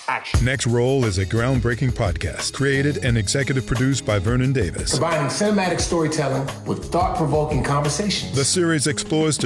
action. Next Roll is a groundbreaking podcast created and executive produced by Vernon Davis. Combining cinematic storytelling with thought-provoking conversations. The series explores